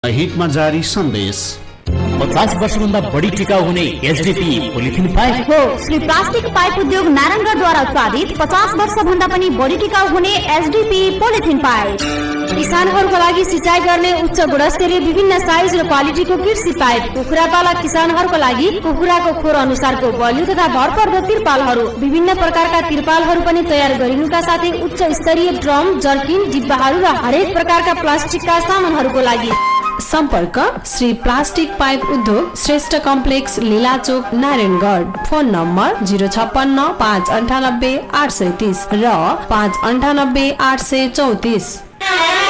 हिटमा जारी सन्देश 50 वर्षभन्दा बढी टिकाउ हुने एचडीपी पोलिथिन पाइप हो। श्री प्लास्टिक पाइप उद्योग नारायणगढद्वारा उत्पादित 50 वर्षभन्दा पनि बढी टिकाउ हुने एचडीपी पोलिथिन पाइप किसानहरूको लागि सिँचाइ गर्ने उच्च गुणस्तरीय विभिन्न साइज र क्वालिटीको कृषि पाइप, कुखुरा पालक किसानहरूको लागि कुखुराको खोर अनुसारको बलियो तथा भरपर्दो तिरपालहरू, विभिन्न प्रकारका तिरपालहरू पनि तयार गरिनुका साथै उच्च स्तरीय ड्रम, जर्किन, डिब्बाहरू र हरेक प्रकारका प्लास्टिकका सामानहरूको लागि सम्पर्क श्री प्लास्टिक पाइप उद्योग Shrestha complex लीलाचोक Narayangarh. Phone number 056 598 830 र 598 834।